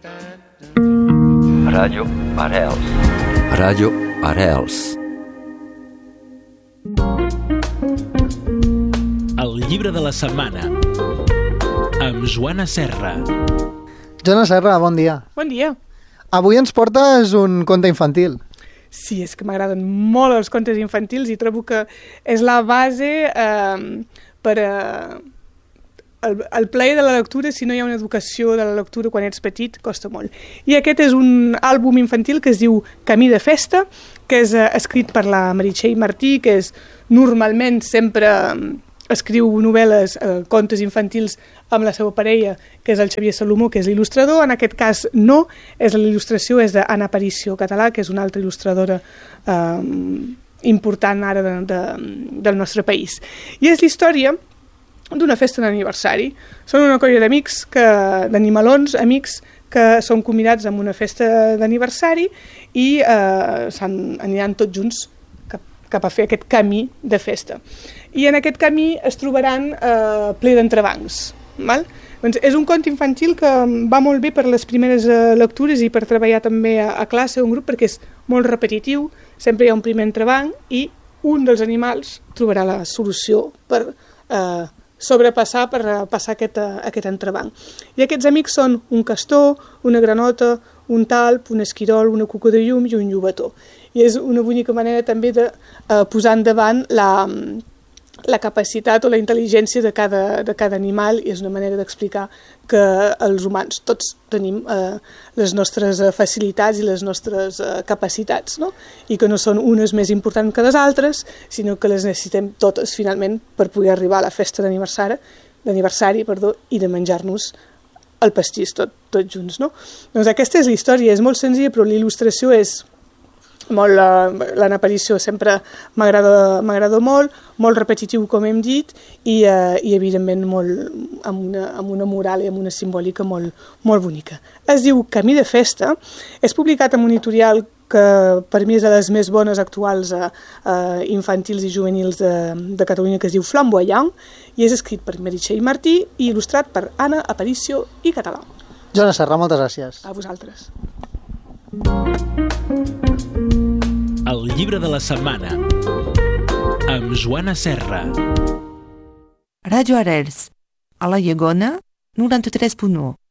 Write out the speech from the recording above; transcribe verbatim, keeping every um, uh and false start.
Ràdio Arrels. Ràdio Arrels. El llibre de la setmana amb Joana Serra. Joana Serra, bon dia. Bon dia. Avui ens portes un conte infantil. Sí, és que m'agraden molt els contes infantils i trobo que és la base eh, per a... El, el plaer de la lectura, si no hi ha una educació de la lectura quan ets petit, costa molt. I aquest és un àlbum infantil que es diu Camí de festa, que és eh, escrit per la Meritxell Martí, que és normalment sempre eh, escriu novel·les, eh, contes infantils amb la seva parella, que és el Xavier Salomó, que és l'il·lustrador. En aquest cas no, és l'il·lustració és d'Anna Aparicio Català, que és una altra il·lustradora eh, important ara de, de, del nostre país. I és la història d'una festa d'aniversari. Són una colla d'amics, que d'animalons, amics, que són convidats a una festa d'aniversari i eh, aniran tots junts cap, cap a fer aquest camí de festa. I en aquest camí es trobaran eh, ple d'entrebancs. Val? Doncs és un conte infantil que va molt bé per les primeres eh, lectures i per treballar també a, a classe o un grup, perquè és molt repetitiu, sempre hi ha un primer entrebanc i un dels animals trobarà la solució per eh, sobrepassar per passar aquest, aquest entrebanc. I aquests amics són un castor, una granota, un talp, un esquirol, una cuca de llum i un llobató. I és una bonica manera també de eh, posar endavant la, la capacitat o la intel·ligència de cada, de cada animal, i és una manera d'explicar que els humans tots tenim eh, les nostres facilitats i les nostres eh, capacitats, no? I que no són unes més importants que les altres, sinó que les necessitem totes finalment per poder arribar a la festa d'aniversari, d'aniversari, perdó, i de menjar-nos el pastís tot, tots junts, no? Doncs aquesta és la història, és molt senzilla, però l'il·lustració és molt, l'Anna Aparicio sempre m'agrada m'agrada molt, molt repetitiu com hem dit i, eh, i evidentment molt, amb, una, amb una moral i amb una simbòlica molt, molt bonica. Es diu Camí de festa, és publicat en un editorial que per mi és de les més bones actuals eh, eh, infantils i juvenils de, de Catalunya, que es diu Flamboyant, i és escrit per Meritxell Martí i il·lustrat per Anna Aparicio i Català. Joana Serra, moltes gràcies. A vosaltres. El llibre de la setmana amb Joana Serra. Ràdio Arrels, a la Llegona, noranta-tres punt u.